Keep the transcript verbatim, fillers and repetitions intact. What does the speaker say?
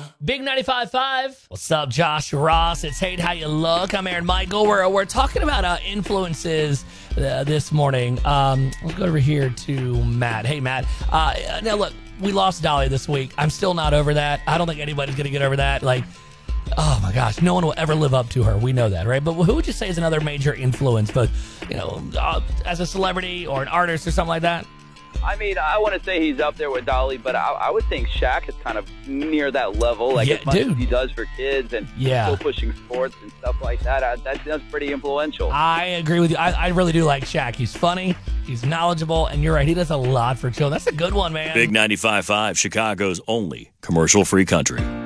Big ninety-five point five. What's up, Josh Ross? It's Hate How You Look. I'm Aaron Michael. We're, we're talking about uh, influences uh, this morning. Um, let's go over here to Matt. Hey, Matt. Uh, now, look, we lost Dolly this week. I'm still not over that. I don't think anybody's going to get over that. Like, oh, my gosh. No one will ever live up to her. We know that, right? But who would you say is another major influence, both, you know, uh, as a celebrity or an artist or something like that? I mean, I want to say he's up there with Dolly, but I, I would think Shaq is kind of near that level. Like, Yeah, as much dude. as he does for kids and Yeah. still pushing sports and stuff like that, I, that that's pretty influential. I agree with you. I, I really do like Shaq. He's funny, he's knowledgeable, and you're right. He does a lot for children. That's a good one, man. Big ninety-five point five, Chicago's only commercial-free country.